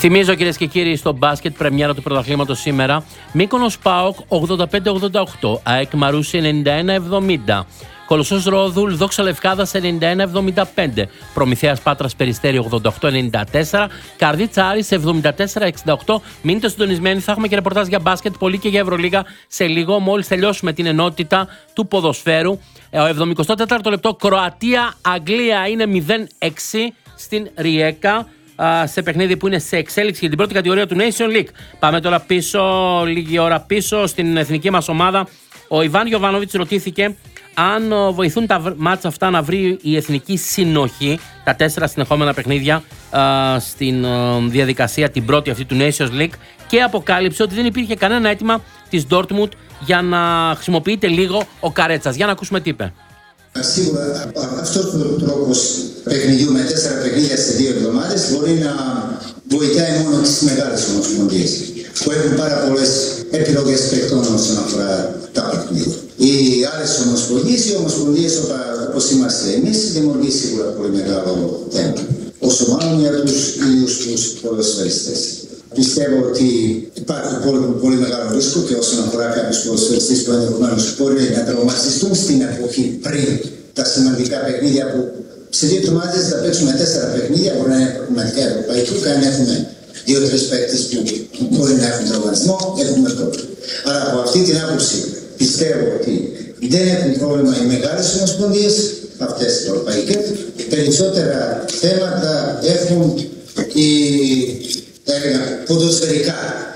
Θυμίζω, κυρίες και κύριοι, στο μπάσκετ πρεμιέρα του πρωταθλήματος σήμερα. Μύκονος ΠΑΟΚ 85-88, ΑΕΚ Μαρούσι 91-70. Κολοσσός Ρόδουλ Δόξα Λευκάδας 91-75. Προμηθέας Πάτρας Περιστέρι 88-94. Καρδίτσα Άρης 74-68. Μείνετε συντονισμένοι, θα έχουμε και ρεπορτάζ για μπάσκετ, πολύ και για Ευρωλίγα σε λίγο, μόλις τελειώσουμε την ενότητα του ποδοσφαίρου. Ο 74ο λεπτό, Κροατία-Αγγλία είναι 0-6 στην Ριέκα, σε παιχνίδι που είναι σε εξέλιξη για την πρώτη κατηγορία του Nation League. Πάμε τώρα πίσω, λίγη ώρα πίσω, στην εθνική μας ομάδα. Ο Ιβάν Γιοβάνοβιτς ρωτήθηκε αν βοηθούν τα μάτσα αυτά να βρει η εθνική συνοχή, τα 4 συνεχόμενα παιχνίδια στην διαδικασία την πρώτη αυτή του Nations League, και αποκάλυψε ότι δεν υπήρχε κανένα αίτημα της Dortmund για να χρησιμοποιείται λίγο ο Καρέτσας. Για να ακούσουμε τι είπε. Σίγουρα αυτός ο τρόπος παιχνιδιού με 4 παιχνίδια σε 2 εβδομάδες μπορεί να βοηθάει μόνο τις μεγάλες ομοσπονδίες που έχουν πάρα πολλές επιλογές παιχτών όσον αφορά τα παιχνίδια. Οι άλλες ομοσπονδίες, οι ομοσπονδίες όπως είμαστε εμείς, δημιουργεί σίγουρα πολύ μεγάλο θέμα. Όσο μάλλον για τους ίδιους τους ποδοσφαιριστές. Πιστεύω ότι υπάρχει πολύ μεγάλο ρίσκο και όσον αφορά κάποιους ποδοσφαιριστές που ενδεχομένως μπορεί να τραυματιστούν στην εποχή πριν τα σημαντικά παιχνίδια που σε 2 εβδομάδες θα παίξουμε 4 παιχνίδια, μπορεί να είναι πραγματικά ευρωπαϊκή, και αν έχουμε 2-3 παίκτες που μπορεί να έχουν τραυματισμό, έχουμε πρόβλημα. Άρα από αυτή την άποψη πιστεύω ότι δεν έχουν πρόβλημα οι μεγάλες ομοσπονδίες, αυτές οι ευρωπαϊκές. Περισσότερα θέματα έχουν οι ποδοσφαιρικά.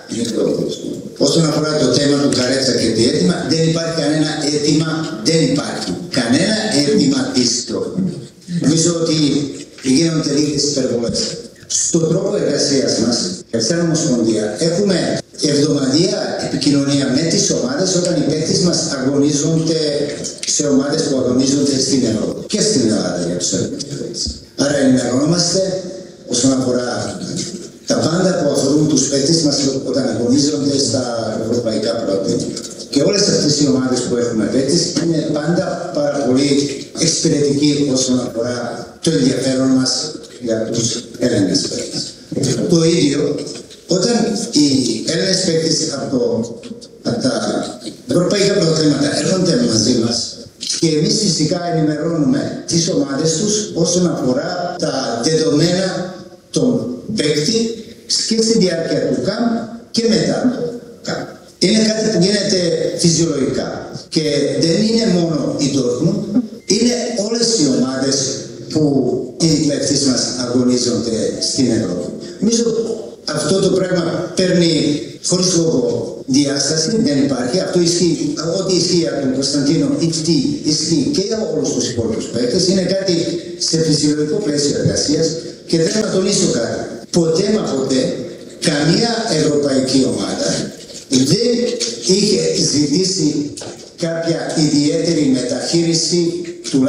Όσον αφορά το θέμα του Καρέτσα και το αίτημα, δεν υπάρχει κανένα αίτημα, δεν υπάρχει κανένα αίτημα της Dortmund. Νομίζω ότι γίνονται λίγες υπερβολές. Στον τρόπο εργασίας μας, σαν Ομοσπονδία, έχουμε εβδομαδιαία επικοινωνία με τις ομάδες όταν οι παίκτες μας αγωνίζονται σε ομάδες που αγωνίζονται στην Ευρώπη και στην Ελλάδα για τους παίκτες. Άρα ενημερωνόμαστε όσον αφορά τα πάντα που αφορούν τους παίκτες μας όταν αγωνίζονται στα ευρωπαϊκά πρωτάθληματα. Και όλες αυτές οι ομάδες που έχουμε παίκτες είναι πάντα πάρα πολύ εξυπηρετικοί όσον αφορά το ενδιαφέρον μας για τους Έλληνες παίκτες. Το ίδιο, όταν οι Έλληνες παίκτες από τα ευρωπαϊκά πρωταθλήματα έρχονται μαζί μας και εμείς φυσικά ενημερώνουμε τις ομάδες τους όσον αφορά τα δεδομένα των παίκτη και στη διάρκεια του ΚΑΜ και μετά το ΚΑΜ. Είναι κάτι που γίνεται φυσιολογικά και δεν είναι μόνο η Dortmund, είναι όλες οι ομάδες που οι παίκτες μας αγωνίζονται στην Ευρώπη. Νομίζω αυτό το πράγμα παίρνει χωρίς λόγο διάσταση, δεν υπάρχει. Αυτό ισχύει, ό,τι ισχύει από τον Κωνσταντίνο ισχύει και για όλους τους υπόλοιπους παίκτες. Είναι κάτι σε φυσιολογικό πλαίσιο εργασίας και θέλω να τονίσω κάτι. Ποτέ μα ποτέ καμία ευρωπαϊκή ομάδα δεν είχε ζητήσει κάποια ιδιαίτερη μεταχείριση